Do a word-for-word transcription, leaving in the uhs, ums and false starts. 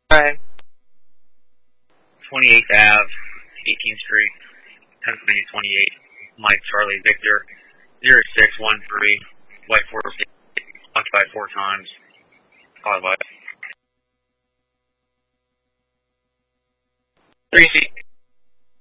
Right. twenty-eighth Avenue, eighteenth Street, Pennsylvania twenty-eight, Mike Charlie Victor, zero six one three, White Forest, occupied four times, followed by three C.